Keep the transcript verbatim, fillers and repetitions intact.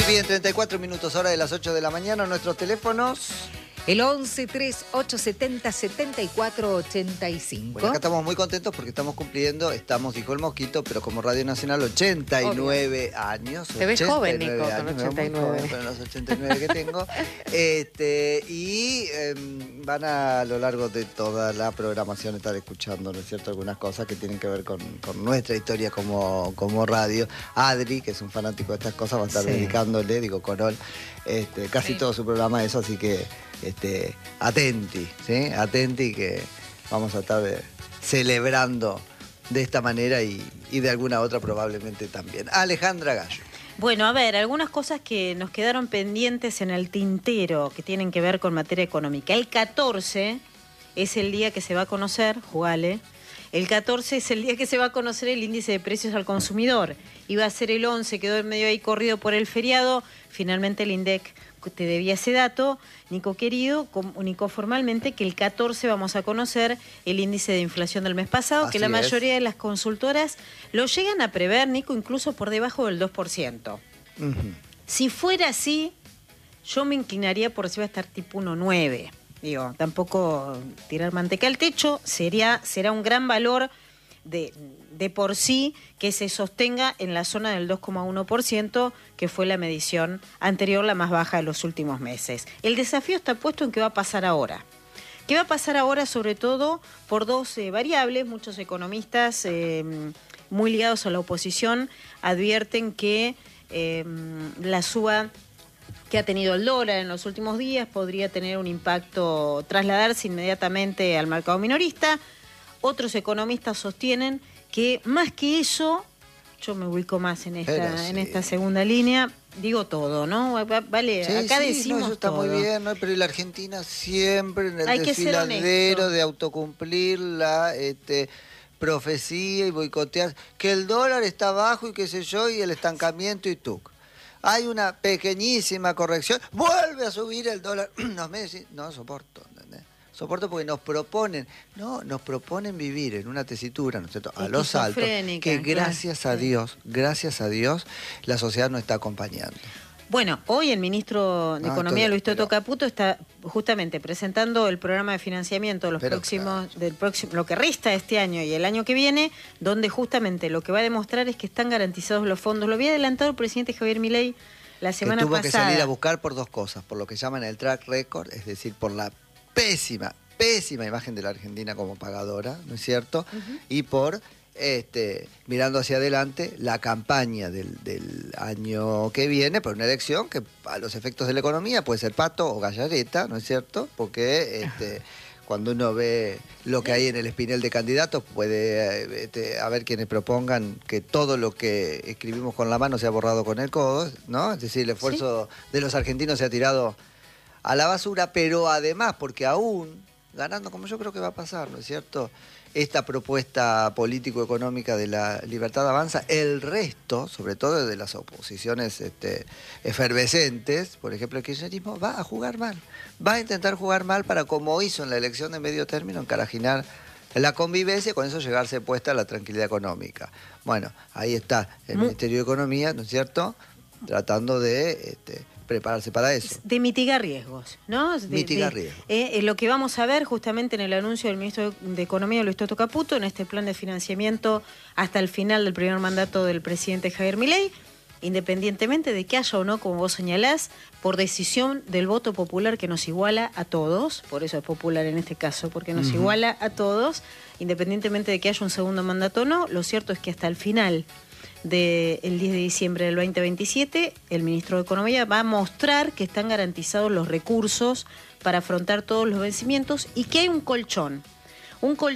Bien, treinta y cuatro minutos, hora de las ocho de la mañana. Nuestros teléfonos... El once, tres, ocho setenta, setenta y cuatro ochenta y cinco. Bueno, acá estamos muy contentos porque estamos cumpliendo, estamos, dijo el Mosquito, pero como Radio Nacional, ochenta y nueve Obvio. Años. Te ves joven, Nico, años, con ochenta y nueve. Joven, con los ochenta y nueve que tengo. este, y eh, van a, a lo largo de toda la programación estar escuchando, ¿no es cierto?, algunas cosas que tienen que ver con, con nuestra historia como, como radio. Adri, que es un fanático de estas cosas, va a estar sí. dedicándole, digo, Corol, este, casi sí. todo su programa a eso, así que... Este, atenti, ¿sí? Atenti que vamos a estar eh, celebrando de esta manera y, y de alguna otra probablemente también. Alejandra Gallo. Bueno, a ver, algunas cosas que nos quedaron pendientes en el tintero que tienen que ver con materia económica. El catorce es el día que se va a conocer, jugale, el catorce es el día que se va a conocer el índice de precios al consumidor. Iba a ser el once, quedó en medio ahí corrido por el feriado, finalmente el INDEC te debía ese dato. Nico querido, comunicó formalmente que el catorce vamos a conocer el índice de inflación del mes pasado, Así que la mayoría es. de las consultoras lo llegan a prever, Nico, incluso por debajo del dos por ciento. Uh-huh. Si fuera así, yo me inclinaría por si va a estar tipo uno coma nueve. Digo, tampoco tirar manteca al techo, sería, será un gran valor de, de por sí que se sostenga en la zona del dos coma uno por ciento, que fue la medición anterior, la más baja de los últimos meses. El desafío está puesto en qué va a pasar ahora. ¿Qué va a pasar ahora? Sobre todo por dos eh, variables. Muchos economistas eh, muy ligados a la oposición advierten que eh, la suba que ha tenido el dólar en los últimos días podría tener un impacto, trasladarse inmediatamente al mercado minorista. Otros economistas sostienen que más que eso, yo me ubico más en esta, sí. en esta segunda línea, digo todo, ¿no? Vale, sí, acá sí, decimos no, eso está todo. muy bien, ¿no? Pero la Argentina siempre en el Hay desfiladero de autocumplir la este, profecía y boicotear, que el dólar está bajo y qué sé yo, y el estancamiento y tú. Hay una pequeñísima corrección, vuelve a subir el dólar. No, me decís, no soporto, ¿entendés? Soporto porque nos proponen, no, nos proponen vivir en una tesitura, ¿no es cierto?, a los altos, que gracias claro. a Dios, gracias a Dios, la sociedad nos está acompañando. Bueno, hoy el ministro de no, Economía, entonces, Luis Toto pero... Caputo, está justamente presentando el programa de financiamiento de los pero, próximos, claro. del próximo, lo que resta este año y el año que viene, donde justamente lo que va a demostrar es que están garantizados los fondos. Lo había adelantado el presidente Javier Milei la semana que tuvo pasada. que salir a buscar por dos cosas, por lo que llaman el track record, es decir, por la pésima, pésima imagen de la Argentina como pagadora, ¿no es cierto? Uh-huh. Y por, este, mirando hacia adelante, la campaña del, del año que viene, por una elección que a los efectos de la economía puede ser pato o gallareta, ¿no es cierto? Porque este, cuando uno ve lo que hay en el espinel de candidatos, puede este, haber quienes propongan que todo lo que escribimos con la mano sea borrado con el codo, ¿no? Es decir, el esfuerzo ¿Sí? de los argentinos se ha tirado a la basura, pero además, porque aún ganando, como yo creo que va a pasar, ¿no es cierto?, esta propuesta político-económica de la Libertad Avanza, el resto, sobre todo de las oposiciones este, efervescentes, por ejemplo el kirchnerismo, va a jugar mal, va a intentar jugar mal para, como hizo en la elección de medio término, encarajinar la convivencia y con eso llegarse puesta a la tranquilidad económica. Bueno, ahí está el Ministerio de Economía, ¿no es cierto?, tratando de... Este, prepararse para eso. De mitigar riesgos, ¿no? De, mitigar de, riesgos. Eh, lo que vamos a ver justamente en el anuncio del ministro de Economía, Luis Toto Caputo, en este plan de financiamiento hasta el final del primer mandato del presidente Javier Milei, independientemente de que haya o no, como vos señalás, por decisión del voto popular que nos iguala a todos, por eso es popular en este caso, porque nos uh-huh. iguala a todos, independientemente de que haya un segundo mandato o no, lo cierto es que hasta el final del diez de diciembre del veinte veintisiete, el ministro de Economía va a mostrar que están garantizados los recursos para afrontar todos los vencimientos y que hay un colchón, un colchón